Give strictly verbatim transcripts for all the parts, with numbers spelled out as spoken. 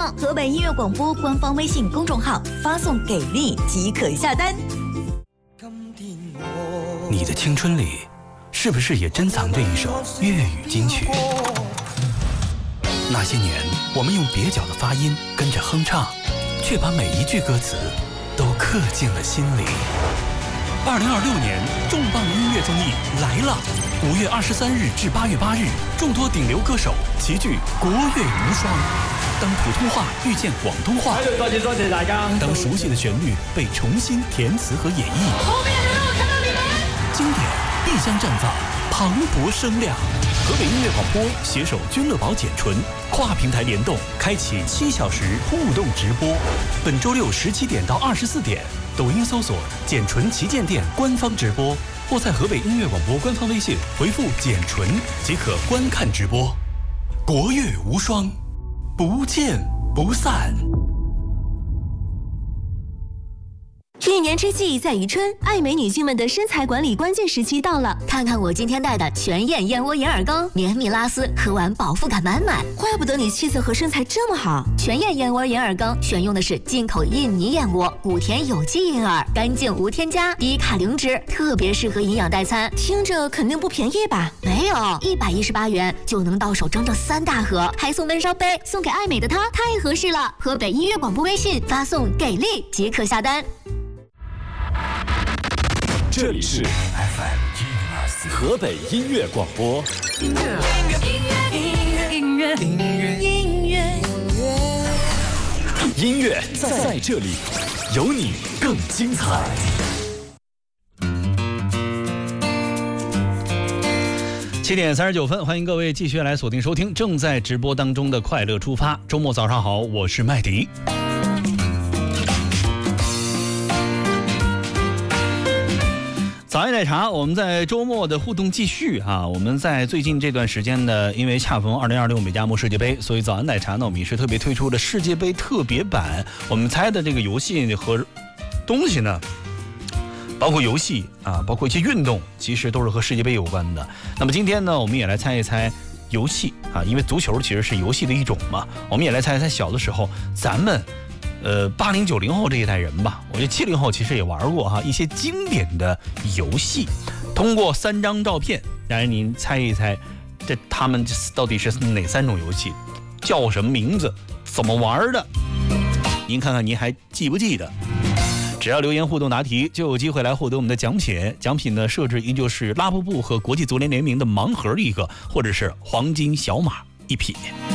到河北音乐广播官方微信公众号，发送给力即可下单。 你的青春里是不是也珍藏着一首粤语金曲？那些年我们用蹩脚的发音跟着哼唱，却把每一句歌词都刻进了心里。二零二六年重磅音乐综艺来了！五月二十三日至八月八日，众多顶流歌手齐聚国乐无双。当普通话遇见广东话， 多謝多謝大家。 当熟悉的旋律被重新填词和演绎， 后面的让我看到你们。 经典必将绽放，磅礴声量。河北音乐广播携手君乐宝简纯跨平台联动，开启七小时互动直播。本周六十七点到二十四点，抖音搜索简纯旗舰店官方直播，或在河北音乐广播官方微信回复简纯即可观看直播。国乐无双，不见不散。 一年之计在于春，爱美女性们的身材管理关键时期到了。 看看我今天带的全燕燕窝银耳羹，绵密拉丝，喝完饱腹感满满。 怪不得你气色和身材这么好。 全燕燕窝银耳羹选用的是进口印尼燕窝，谷田有机银耳，干净无添加，低卡零脂，特别适合营养代餐。 听着肯定不便宜吧？ 没有，一百一十八元就能到手整整三大盒，还送温烧杯，送给爱美的她太合适了。河北音乐广播微信发送给力即可下单。 这里是 F M 河北音乐广播。音乐，音乐，音乐，音乐，音乐，音乐，音乐在这里，有你更精彩。 七点三十九分，欢迎各位继续来锁定收听正在直播当中的快乐出发。周末早上好，我是麦迪。早安奶茶，我们在周末的互动继续啊！我们在最近这段时间呢，因为恰逢二零二六美加墨世界杯，所以早安奶茶呢，我们也是特别推出了世界杯特别版。我们猜的这个游戏和东西呢，包括游戏啊，包括一些运动，其实都是和世界杯有关的。那么今天呢，我们也来猜一猜游戏啊，因为足球其实是游戏的一种嘛，我们也来猜一猜小的时候咱们。呃，八零九零后这一代人吧，我觉得七零后其实也玩过哈一些经典的游戏。通过三张照片，让您猜一猜，这他们到底是哪三种游戏，叫什么名字，怎么玩的？您看看您还记不记得？只要留言互动答题，就有机会来获得我们的奖品。奖品呢，设置依旧是拉布布和国际足联联名的盲盒一个，或者是黄金小马一匹。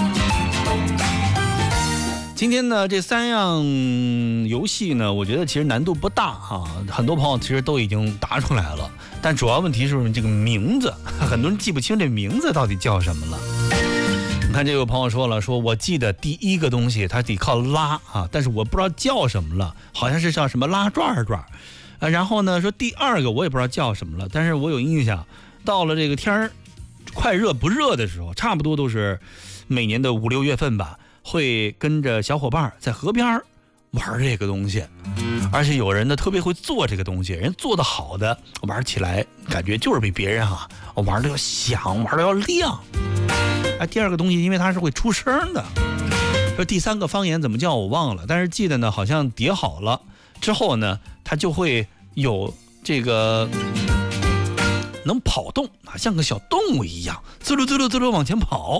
今天呢，这三样游戏呢，我觉得其实难度不大啊，很多朋友其实都已经答出来了，但主要问题是这个名字，很多人记不清这名字到底叫什么了。你看这位朋友说了，说我记得第一个东西它得靠拉啊，但是我不知道叫什么了，好像是叫什么拉转转啊。然后呢，说第二个我也不知道叫什么了，但是我有印象，到了这个天儿快热不热的时候，差不多都是每年的五六月份吧。会跟着小伙伴在河边玩这个东西，而且有人呢特别会做这个东西，人做得好的玩起来感觉就是比别人啊玩的要响，玩的要亮。哎，第二个东西因为它是会出声的，说第三个方言怎么叫我忘了，但是记得呢好像叠好了之后呢，它就会有这个能跑动啊，像个小动物一样，滋溜滋溜滋溜往前跑。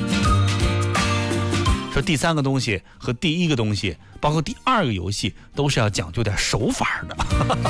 说第三个东西和第一个东西，包括第二个游戏，都是要讲究点手法的。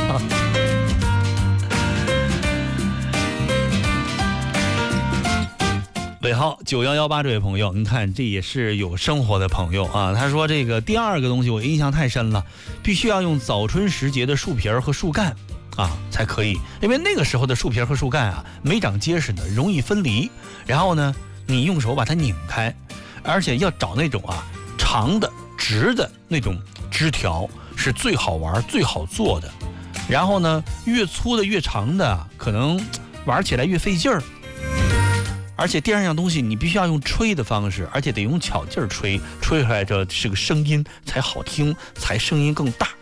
尾号九幺幺八这位朋友，你看这也是有生活的朋友啊。他说这个第二个东西我印象太深了，必须要用早春时节的树皮和树干啊才可以，因为那个时候的树皮和树干啊没长结实的，容易分离。然后呢，你用手把它拧开。而且要找那种啊长的直的那种枝条是最好玩最好做的，然后呢越粗的越长的可能玩起来越费劲儿。而且第二样东西你必须要用吹的方式，而且得用巧劲儿吹，吹出来这是个声音才好听，才声音更大。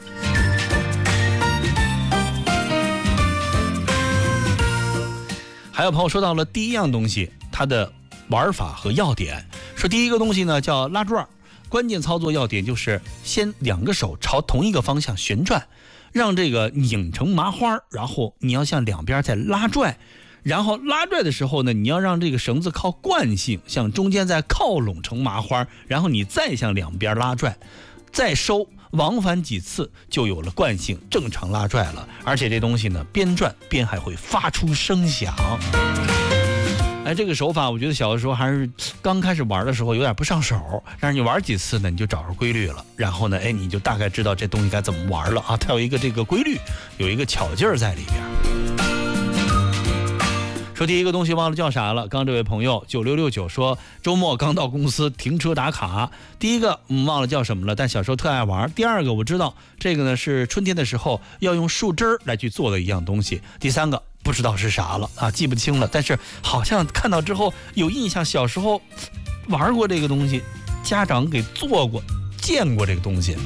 还有朋友说到了第一样东西，它的玩法和要点，说第一个东西呢叫拉转， 关键操作要点就是先两个手朝同一个方向旋转，让这个拧成麻花，然后你要向两边再拉拽，然后拉拽的时候呢，你要让这个绳子靠惯性向中间再靠拢成麻花，然后你再向两边拉拽，再收，往返几次就有了惯性，正常拉拽了。而且这东西呢，边转边还会发出声响。哎，这个手法我觉得小的时候还是刚开始玩的时候有点不上手，但是你玩几次呢，你就找着规律了，然后呢，哎，你就大概知道这东西该怎么玩了啊。它有一个这个规律，有一个巧劲儿在里边。说第一个东西忘了叫啥了，刚这位朋友九六六九说周末刚到公司停车打卡，第一个嗯忘了叫什么了，但小时候特爱玩。第二个我知道这个呢是春天的时候要用树枝来去做的一样东西。第三个不知道是啥了啊，记不清了，但是好像看到之后有印象，小时候玩过这个东西，家长给做过，见过这个东西。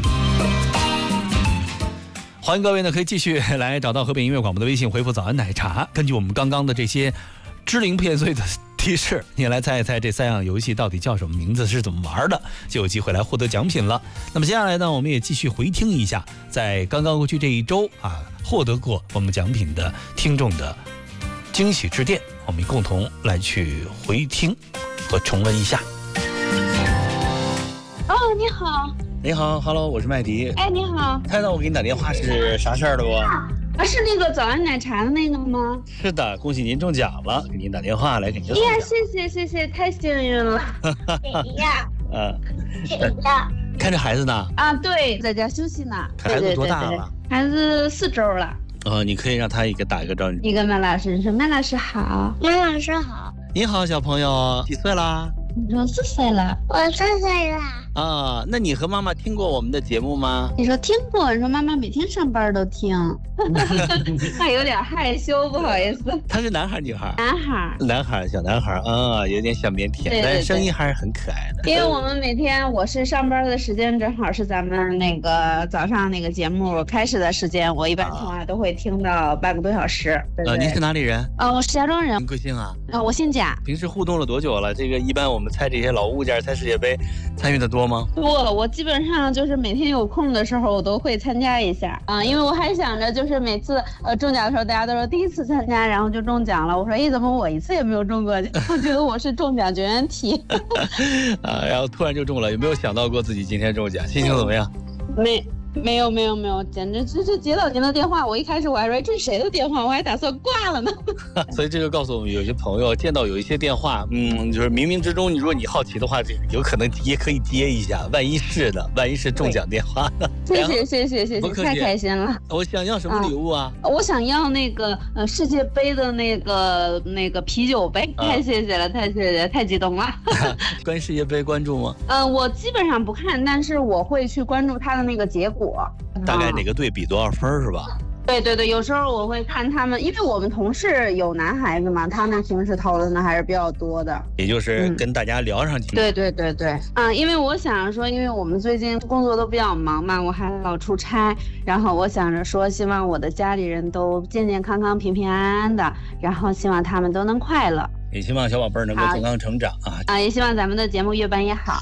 欢迎各位呢，可以继续来找到河北音乐广播的微信，回复早安奶茶，根据我们刚刚的这些支零片碎的提示，你来猜一猜这三样游戏到底叫什么名字，是怎么玩的，就有机会来获得奖品了。那么接下来呢，我们也继续回听一下在刚刚过去这一周啊获得过我们奖品的听众的惊喜致电，我们共同来去回听和重温一下。 哦，你好。 你好 ，Hello， 我是麦迪。 哎，你好。 猜到我给你打电话是啥事儿了不？ 啊，是那个早安奶茶的那个吗？ 是的，恭喜您中奖了，给您打电话来给您送奖。 哎呀，谢谢谢谢，太幸运了。谁呀？ 嗯， 谁呀？ 看着孩子呢？ 啊，对，在家休息呢。 孩子多大了？对对对对， 孩子四周了。 哦，你可以让他一个打一个招呼。 你跟麦老师说，麦老师好。 麦老师好。 你好，小朋友，几岁啦？ 你说四岁了。 我四岁了。 啊，那你和妈妈听过我们的节目吗？ 你说听过，你说妈妈每天上班都听，还有点害羞，不好意思。 他是男孩女孩？ 男孩。 男孩，小男孩啊、嗯，有点小腼腆，但是声音还是很可爱的。 因为我们每天我是上班的时间正好是咱们那个早上那个节目开始的时间，我一般情况下都会听到半个多小时。对对呃，您是哪里人？ 呃，我石家庄人。 您贵姓啊？ 呃，我姓贾。 平时互动了多久了？这个一般我们猜这些老物件、猜世界杯，参与的多吗？ 多，我基本上就是每天有空的时候，我都会参加一下啊，因为我还想着就是每次呃中奖的时候，大家都说第一次参加，然后就中奖了。我说，哎，怎么我一次也没有中过？我觉得我是中奖绝缘体。 啊，然后突然就中了，有没有想到过自己今天中奖？心情怎么样？ 没。没有没有没有，简直这这接到您的电话，我一开始我还说这是谁的电话，我还打算挂了呢。 所以这就告诉我们，有些朋友见到有一些电话，嗯，就是冥冥之中，你如果你好奇的话，有可能也可以接一下，万一是的，万一是中奖电话呢？ 谢谢谢谢谢谢，太开心了。 我想要什么礼物啊？ 啊我想要那个呃世界杯的那个那个啤酒杯，啊、太谢谢了，太谢谢，太激动了。 关于世界杯关注吗？ 呃，我基本上不看，但是我会去关注它的那个结果。 大概哪个队比多少分是吧？ 对对对，有时候我会看他们，因为我们同事有男孩子嘛，他们平时讨论的还是比较多的， 也就是跟大家聊上去。 嗯、对对对对，嗯，因为我想着说，因为我们最近工作都比较忙嘛，我还老出差，然后我想着说，希望我的家里人都健健康康、平平安安的，然后希望他们都能快乐， 也希望小宝贝儿能够健康成长啊！ 啊，也希望咱们的节目越办越好。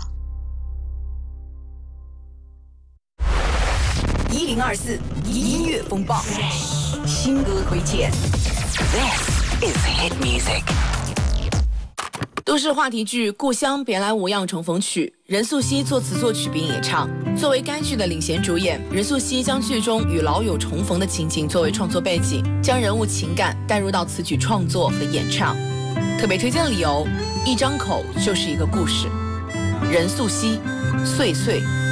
一零二四音乐风暴，新歌推荐。This is hit music。 都市话题剧《故乡别来无恙》重逢曲，任素汐作词作曲并演唱。作为该剧的领衔主演，任素汐将剧中与老友重逢的情景作为创作背景，将人物情感带入到词曲创作和演唱。特别推荐理由：一张口就是一个故事。任素汐，岁岁。